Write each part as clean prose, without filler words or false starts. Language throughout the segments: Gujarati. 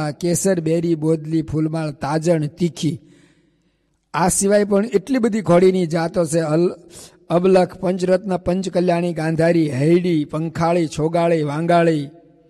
આંબા, કેસર, બેરી, બોદલી, ફૂલમાળ, તાજણ, તીખી. આ સિવાય પણ એટલી બધી ઘોડીની જાતો છે. અબલખ, પંચરત્ન, પંચકલ્યાણી, ગાંધારી, હૈડી, પંખાળી, છોગાળી, વાંગાળી.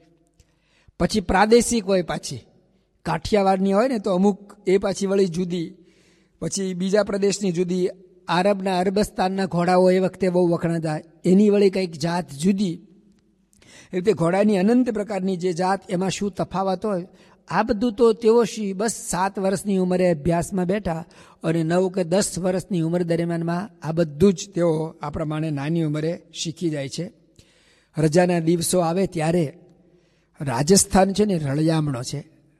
પછી પ્રાદેશિક હોય, પાછી કાઠિયાવાડની હોય ને તો અમુક એ પાછી વળી જુદી, પછી બીજા પ્રદેશની જુદી. આરબના, અરબસ્તાનના ઘોડાઓ એ વખતે બહુ વખણાતા, એની વળી કંઈક જાત જુદી. એ રીતે ઘોડાની અનંત પ્રકારની જે જાત, એમાં શું તફાવત હોય, આ બધું તો તેઓ બસ 7 વર્ષની ઉંમરે અભ્યાસમાં બેઠા અને 9 કે 10 વર્ષની ઉંમર દરમિયાનમાં આ બધું જ તેઓ આ પ્રમાણે નાની ઉંમરે શીખી જાય છે. રજાના દિવસો આવે ત્યારે રાજસ્થાન છે ને રળિયામણો છે,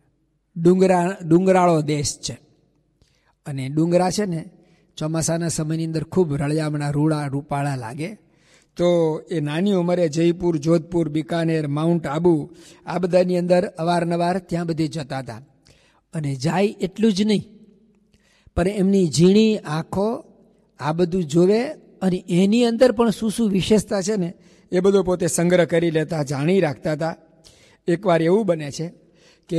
ડુંગરાળો દેશ છે, અને ડુંગરા છે ને ચોમાસાના સમયની અંદર ખૂબ રળિયામણા રૂપાળા લાગે. તો એ નાની ઉંમરે જયપુર, જોધપુર, બિકાનેર, માઉન્ટ આબુ આ બધાની અંદર અવારનવાર ત્યાં બધી જતા હતા. અને જાય એટલું જ નહીં, પણ એમની ઝીણી આંખો આ બધું જોવે અને એની અંદર પણ શું શું વિશેષતા છે ને એ બધો પોતે સંગ્રહ કરી લેતા, જાણી રાખતા હતા. એકવાર એવું બને છે કે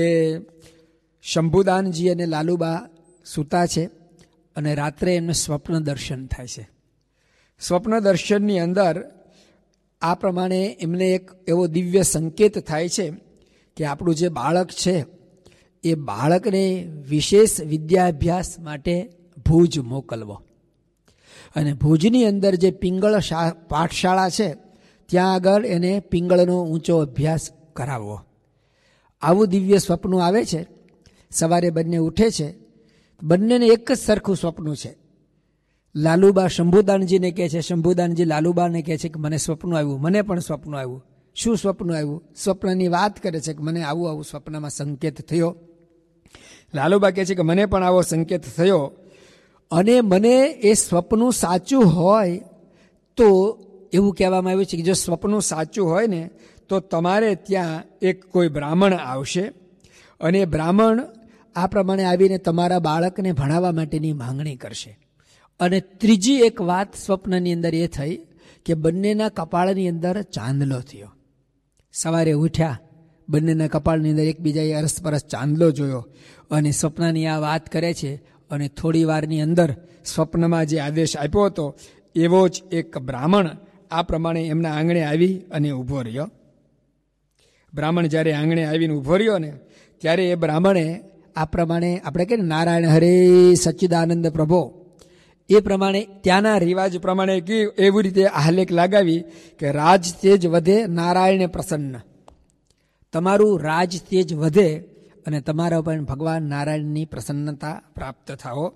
શંભુદાનજી અને લાલુબા સૂતા છે અને રાત્રે એમને સ્વપ્ન દર્શન થાય છે. સ્વપ્ન દર્શનની અંદર આ પ્રમાણે એમને એક એવો દિવ્ય સંકેત થાય છે કે આપણું જે બાળક છે એ બાળકને વિશેષ વિદ્યાભ્યાસ માટે ભુજ મોકલવો, અને ભુજની અંદર જે પિંગળ પાઠશાળા છે ત્યાં આગળ એને પિંગળનો ઊંચો અભ્યાસ કરાવવો. આવું દિવ્ય સ્વપ્ન આવે છે. સવારે બંને ઉઠે છે, બંનેને એક જ સરખું સ્વપ્ન છે. લાલુબા શંભુદાનજીને કહે છે, શંભુદાનજી લાલુબાને કહે છે કે મને સ્વપ્ન આવ્યું. મને પણ સ્વપ્ન આવ્યું. શું સ્વપ્ન આવ્યું? સ્વપ્નની વાત કરે છે કે મને આવું આવું સ્વપ્નમાં સંકેત થયો. લાલુબા કહે છે કે મને પણ આવો સંકેત થયો, અને મને એ સ્વપ્ન સાચું હોય તો એવું કહેવામાં આવ્યું છે કે જો સ્વપ્ન સાચું હોય ને તો તમારે ત્યાં એક કોઈ બ્રાહ્મણ આવશે, અને બ્રાહ્મણ આ પ્રમાણે આવીને તમારા બાળકને ભણાવવા માટેની માંગણી કરશે. અને ત્રીજી એક વાત સ્વપ્નની અંદર એ થઈ કે બંનેના કપાળની અંદર ચાંદલો થયો. સવારે ઉઠ્યા, બંનેના કપાળની અંદર એકબીજાએ અરસપરસ ચાંદલો જોયો, અને સ્વપ્નની આ વાત કરે છે. અને થોડી વારની અંદર સ્વપ્નમાં જે આદેશ આપ્યો હતો એવો જ એક બ્રાહ્મણ આ પ્રમાણે એમના આંગણે આવી અને ઊભો રહ્યો. બ્રાહ્મણ જ્યારે આંગણે આવીને ઊભો રહ્યો ને ત્યારે એ બ્રાહ્મણે આ પ્રમાણે આપણે કહીએ ને નારાયણ હરે સચ્ચિદાનંદ પ્રભો, એ પ્રમાણે ત્યાંના રિવાજ પ્રમાણે એવી રીતે આલેખ લગાવી કે રાજ તેજ વધે, નારાયણ પ્રસન્ન. તમારું રાજ તેજ વધે અને તમારા ઉપર ભગવાન નારાયણની પ્રસન્નતા પ્રાપ્ત થાઓ.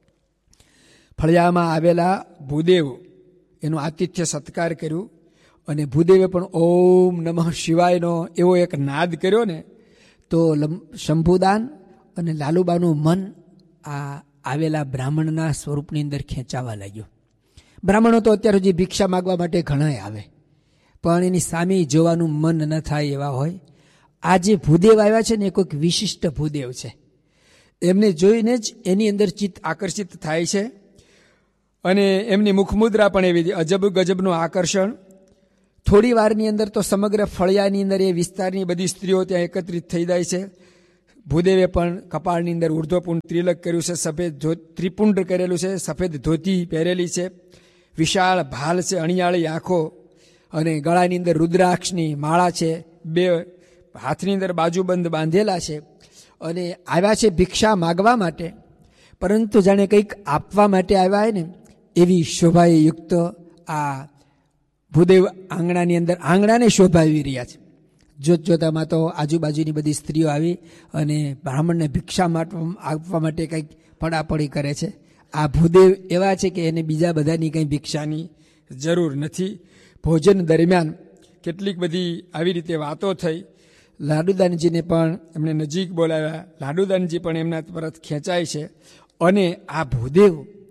ફળિયામાં આવેલા ભૂદેવ એનું આતિથ્ય સત્કાર કર્યું, અને ભૂદેવે પણ ઓમ નમઃ શિવાયનો એવો એક નાદ કર્યો ને તો શંભુદાન અને લાલુબાનું મન આ આવેલા બ્રાહ્મણના સ્વરૂપની અંદર ખેંચાવા લાગ્યું. બ્રાહ્મણો તો અત્યાર સુધી ભિક્ષા માગવા માટે ઘણા આવે, પણ એની સામે જોવાનું મન ન થાય એવા હોય. આ જે ભૂદેવ આવ્યા છે ને એ કોઈક વિશિષ્ટ ભૂદેવ છે. એમને જોઈને જ એની અંદર ચિત્ત આકર્ષિત થાય છે, અને એમની મુખમુદ્રા પણ એવી અજબ ગજબનું આકર્ષણ. થોડી વારની અંદર તો સમગ્ર ફળિયાની અંદર એ વિસ્તારની બધી સ્ત્રીઓ ત્યાં એકત્રિત થઈ જાય છે. ભૂદેવે પણ કપાળની અંદર ઉર્ધ્વપુંડ ત્રિલક કર્યું છે, સફેદ ત્રિપુંડ કરેલું છે, સફેદ ધોતી પહેરેલી છે, વિશાળ ભાલ છે, અણિયાળી આંખો, અને ગળાની અંદર રુદ્રાક્ષની માળા છે, 2 હાથની અંદર બાજુબંધ બાંધેલા છે, અને આવ્યા છે ભિક્ષા માગવા માટે, પરંતુ જાણે કંઈક આપવા માટે આવ્યા હોય ને એવી શોભાએ યુક્ત આ ભૂદેવ આંગણાની અંદર આંગણાને શોભાવી રહ્યા છે. જોતજોતામાં તો આજુબાજુની બધી સ્ત્રીઓ આવી અને બ્રાહ્મણને ભિક્ષા આપવા માટે કંઈક પડાપડી કરે છે. આ ભૂદેવ એવા છે કે એને બીજા બધાની કંઈ ભિક્ષાની જરૂર નથી. ભોજન દરમિયાન કેટલીક બધી આવી રીતે વાતો થઈ. લાડુદાનજીને પણ એમને નજીક બોલાવ્યા. લાડુદાનજી પણ એમના તરફ ખેંચાય છે, અને આ ભૂદેવ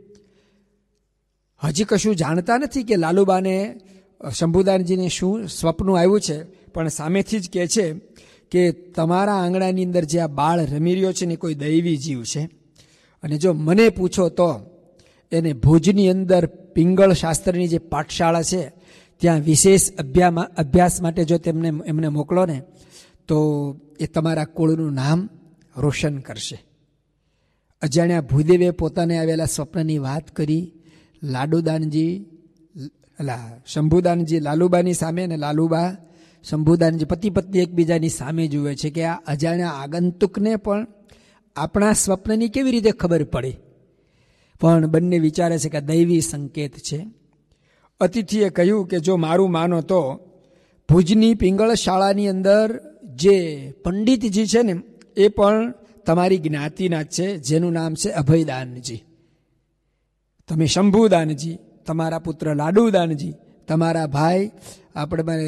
હજી કશું જાણતા નથી કે લાલુબાને શંભુદાનજીને શું સ્વપ્ન આવ્યું છે, પણ સામેથી જ કહે છે કે તમારા આંગણાની અંદર જે આ બાળ રમી રહ્યો છે ને કોઈ દૈવી જીવ છે, અને જો મને પૂછો તો એને ભુજની અંદર પિંગળ શાસ્ત્રની જે પાઠશાળા છે ત્યાં વિશેષ અભ્યાસ માટે જો એમને મોકલો ને તો એ તમારા કુળનું નામ રોશન કરશે. અજાણ્યા ભૂદેવે પોતાને આવેલા સ્વપ્નની વાત કરી લાડુદાનજી શંભુદાનજી લાલુબાની સામે, અને લાલુબા શંભુદાનજી પતિ પત્ની એકબીજાની સામે જુએ છે કે આ અજાણ્યા આગંતુકને પણ આપણા સ્વપ્નની કેવી રીતે ખબર પડે. પણ બંને વિચારે છે કે દૈવી સંકેત છે. અતિથિએ કહ્યું કે જો મારું માનો તો ભુજની પિંગળ શાળાની અંદર જે પંડિતજી છે ને એ પણ તમારી જ્ઞાતિના જ છે, જેનું નામ છે અભયદાનજી. તમે શંભુદાનજી, તમારા પુત્ર લાડુદાનજી, તમારા ભાઈ આપણે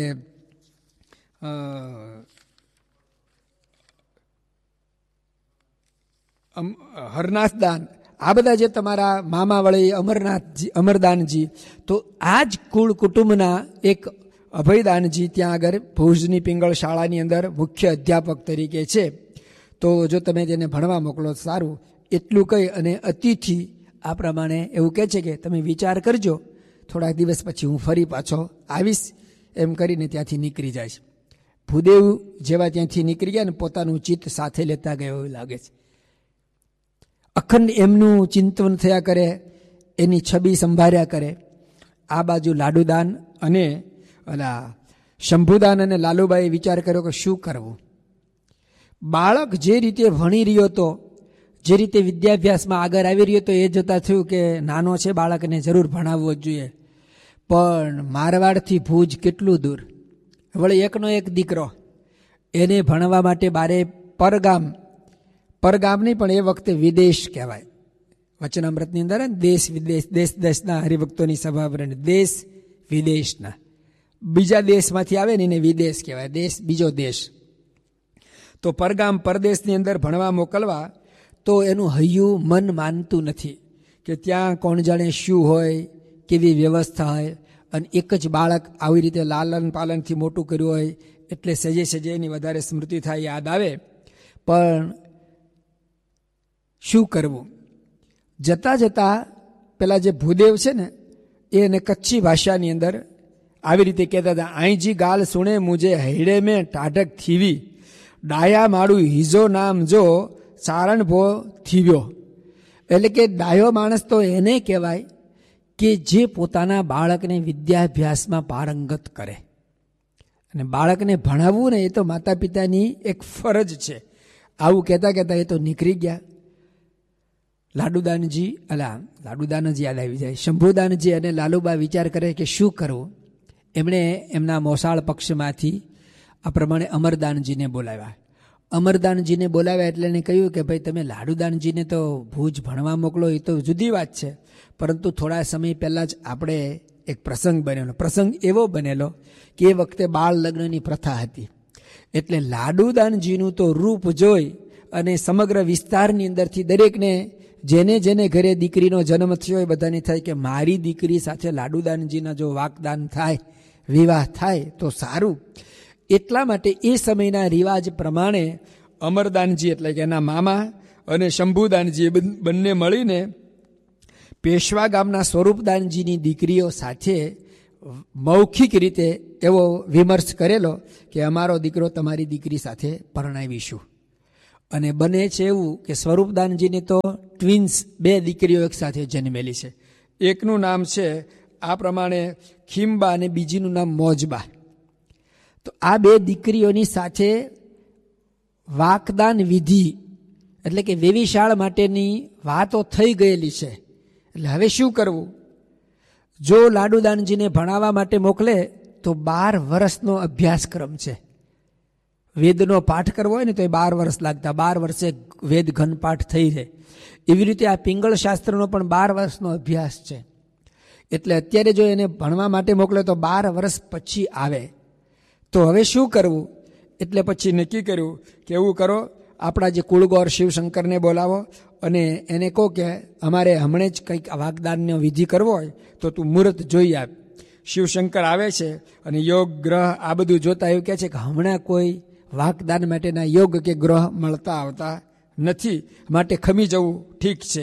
હરનાથદાન, આ બધા જે તમારા મામા વળી અમરનાથજી, અમરદાનજી, તો આ જ કુળ કુટુંબના એક અભયદાનજી ત્યાં આગળ ભુજની પિંગળ શાળાની અંદર મુખ્ય અધ્યાપક તરીકે છે. તો જો તમે તેને ભણવા મોકલો સારું. એટલું કહી અને અતિથિ આ પ્રમાણે એવું કહે છે કે તમે વિચાર કરજો, થોડાક દિવસ પછી હું ફરી પાછો આવીશ, એમ કરીને ત્યાંથી નીકળી જાય છે. ભૂદેવ જેવા ત્યાંથી નીકળી ગયા ને પોતાનું ચિત્ત સાથે લેતા ગયા એવું લાગે છે. અખંડ એમનું ચિંતન થયા કરે, એની છબી સંભાળ્યા કરે. આ બાજુ લાડુદાન અને શંભુદાન અને લાલુબાઈએ વિચાર કર્યો કે શું કરવું. બાળક જે રીતે ભણી રહ્યો હતો, જે રીતે વિદ્યાભ્યાસમાં આગળ આવી રહ્યો હતો, એ જોતા થયું કે નાનો છે, બાળકને જરૂર ભણાવવો જ જોઈએ. પણ મારવાડથી ભુજ કેટલું દૂર, વળી એકનો એક દીકરો, એને ભણવા માટે બારે પરગામ નહીં પણ એ વખતે વિદેશ કહેવાય. વચનામૃતની અંદર દેશ વિદેશ, દેશ દેશના હરિભક્તોની સભા ભરે, દેશ વિદેશના, બીજા દેશમાંથી આવે ને એને વિદેશ કહેવાય, દેશ બીજો દેશ. તો પરગામ પરદેશની અંદર ભણવા મોકલવા તો એનું હૈયું મન માનતું નથી કે ત્યાં કોણ જાણે શું હોય, કેવી વ્યવસ્થા હોય. અને એક જ બાળક આવી રીતે લાલન પાલનથી મોટું કર્યું હોય એટલે સજે સજે એની વધારે સ્મૃતિ થાય, યાદ આવે. પણ શું કરવું? જતાં જતાં પેલા જે ભૂદેવ છે ને એને કચ્છી ભાષાની અંદર આવી રીતે કહેતા હતા, આઈજી ગાલ સુણે મુજે હૈડે મેં ટાઢક થીવી, ડાયા માળું હિજો નામ જો ચારણ ભો થીવ્યો. એટલે કે ડાયો માણસ તો એને કહેવાય કે જે પોતાના બાળકને વિદ્યાભ્યાસમાં પારંગત કરે. અને બાળકને ભણાવવું ને એ તો માતા પિતાની એક ફરજ છે. આવું કહેતા કહેતા એ તો નીકળી ગયા. લાડુદાનજી યાદ આવી જાય. શંભુદાનજી અને લાલુબા વિચાર કરે કે શું કરવું. એમણે એમના મોસાળ પક્ષમાંથી આ પ્રમાણે અમરદાનજીને બોલાવ્યા. અમરદાનજીને બોલાવ્યા એટલે એને કહ્યું કે ભાઈ તમે લાડુદાનજીને તો ભુજ ભણવા મોકલો એ તો જુદી વાત છે, પરંતુ થોડા સમય પહેલાં જ આપણે એક પ્રસંગ બનેલો. પ્રસંગ એવો બનેલો કે એ વખતે બાળ લગ્નની પ્રથા હતી. એટલે લાડુદાનજીનું તો રૂપ જોઈ અને સમગ્ર વિસ્તારની અંદરથી દરેકને જેને જેને ઘરે દીકરીનો જન્મ થયો એ બધાને થાય કે મારી દીકરી સાથે લાડુદાનજીના જો વાકદાન થાય, વિવાહ થાય તો સારું. એટલા માટે એ સમયના રિવાજ પ્રમાણે અમરદાનજી એટલે કે એના મામા અને શંભુદાનજી બંને મળીને પેશવા ગામના સ્વરૂપદાનજીની દીકરીઓ સાથે મૌખિક રીતે એવો વિમર્શ કરેલો કે અમારો દીકરો તમારી દીકરી સાથે પરણાવીશું. અને બને છે એવું કે સ્વરૂપદાનજીને તો ટ્વિન્સ, બે દીકરીઓ એક સાથે જન્મેલી છે. એકનું નામ છે આ પ્રમાણે ખીમબા અને બીજીનું નામ મોજબા. તો આ બે દીકરીઓની સાથે વાકદાન વિધિ એટલે કે વેવિશાળ માટેની વાતો થઈ ગયેલી છે. એટલે હવે શું કરવું? જો લાડુદાનજીને ભણાવવા માટે મોકલે તો 12 વર્ષનો અભ્યાસક્રમ છે. વેદનો પાઠ કરવો હોય ને તો એ 12 વર્ષ લાગતા, 12 વર્ષે વેદ ઘનપાઠ થઈ જાય. એવી રીતે આ પિંગળ શાસ્ત્રનો પણ 12 વર્ષનો અભ્યાસ છે. એટલે અત્યારે જો એને ભણવા માટે મોકલે તો 12 વર્ષ પછી આવે. તો હવે શું કરવું? એટલે પછી નક્કી કર્યું કે એવું કરો, આપણા જે કુળગોર શિવશંકરને બોલાવો અને એને કહો કે અમારે હમણાં જ કંઈક વાગદાનનો વિધિ કરવો હોય તો તું મુહૂર્ત જોઈ આપ. શિવશંકર આવે છે અને યોગ ગ્રહ આ બધું જોતા એવું કહે છે કે હમણાં કોઈ વાગદાન માટેના યોગ કે ગ્રહ મળતા આવતા નથી, માટે ખમી જવું ઠીક છે.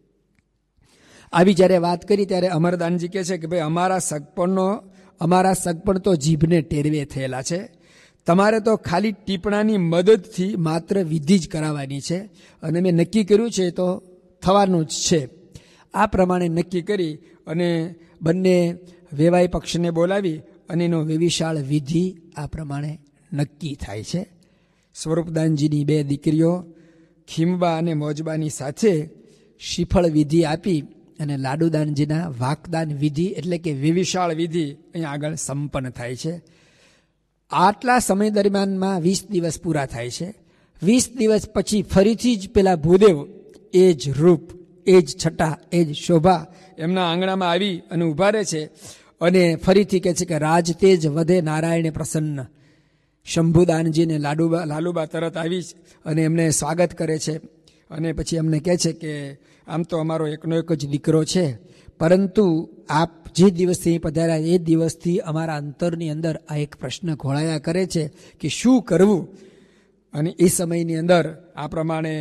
આવી જ્યારે વાત કરી ત્યારે અમરદાનજી કહે છે કે ભાઈ અમારા સગપણ તો જીભને ટેરવે થયેલા છે, તમારે તો ખાલી ટીપણાની મદદથી માત્ર વિધિ જ કરાવવાની છે અને મેં નક્કી કર્યું છે તો થવાનું જ છે. આ પ્રમાણે નક્કી કરી અને બંને વેવાઈ પક્ષને બોલાવી અને એનો વિશાળ વિધિ આ પ્રમાણે નક્કી થાય છે. સ્વરૂપદાનજીની 2 દીકરીઓ ખીમબા અને મોજબાની સાથે શ્રીફળ વિધિ આપી અને લાડુદાનજીના વાકદાન વિધિ એટલે કે વિશાળ વિધિ અહીંયા આગળ સંપન્ન થાય છે. આટલા સમય દરમિયાનમાં 20 દિવસ પૂરા થાય છે. 20 દિવસ પછી ફરીથી જ પેલા ભૂદેવ એ જ રૂપ, એ જ છટા, એ જ શોભા એમના આંગણામાં આવી અને ઊભા રહે છે અને ફરીથી કહે છે કે રાજ તેજ વધે નારાયણે પ્રસન્ન. શંભુદાનજીને લાલુબા તરત આવી અને એમને સ્વાગત કરે છે અને પછી એમને કહે છે કે આમ તો અમારો એકનો એક જ દીકરો છે, પરંતુ આપ જે દિવસથી પધાર્યા એ દિવસથી અમારા અંતરની અંદર આ એક પ્રશ્ન ઘોળાયા કરે છે કે શું કરવું. અને એ સમયની અંદર આ પ્રમાણે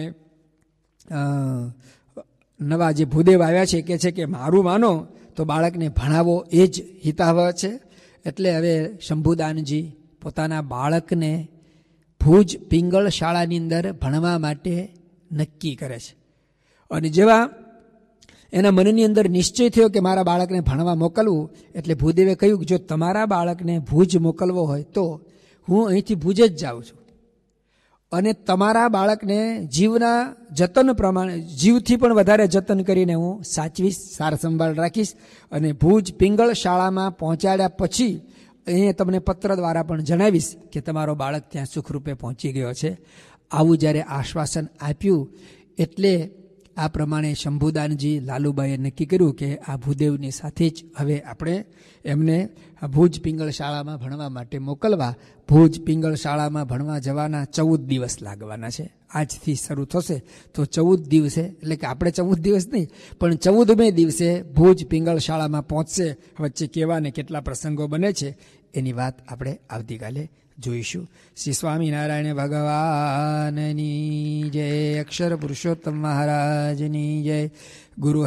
નવા જે ભૂદેવ આવ્યા છે કહે છે કે મારું માનો તો બાળકને ભણાવો એ જ હિતાવહ છે. એટલે હવે શંભુદાનજી પોતાના બાળકને ભુજ પિંગળ શાળાની અંદર ભણવા માટે નક્કી કરે છે. અને જેવા એના મનની અંદર નિશ્ચય થયો કે મારા બાળકને ભણવા મોકલવું, એટલે ભૂદેવે કહ્યું કે જો તમારા બાળકને ભુજ મોકલવો હોય તો હું અહીંથી ભુજ જ જાઉં છું અને તમારા બાળકને જીવના જતન પ્રમાણે જીવથી પણ વધારે જતન કરીને હું સાચવીશ, સાર સંભાળ રાખીશ અને ભુજ પિંગળ શાળામાં પહોંચાડ્યા પછી અહીંયા તમને પત્ર દ્વારા પણ જણાવીશ કે તમારો બાળક ત્યાં સુખરૂપે પહોંચી ગયો છે. આવું જ્યારે આશ્વાસન આપ્યું એટલે આ પ્રમાણે શંભુદાનજી લાલુબાઈએ નક્કી કર્યું કે આ ભૂદેવની સાથે જ હવે આપણે એમને ભુજ પિંગળ શાળામાં ભણવા માટે મોકલવા. ભુજ પિંગળ શાળામાં ભણવા જવાના 14 દિવસ લાગવાના છે. આજથી શરૂ થશે તો 14 દિવસે, એટલે કે આપણે 14 દિવસ નહીં પણ 14મે દિવસે ભુજ પિંગળ શાળામાં પહોંચશે. વચ્ચે કેવા ને કેટલા પ્રસંગો બને છે એની વાત આપણે આવતીકાલે જોઈશું. શ્રી સ્વામિનારાયણ ભગવાનની જય. અક્ષર પુરુષોત્તમ મહારાજની જય. ગુરુ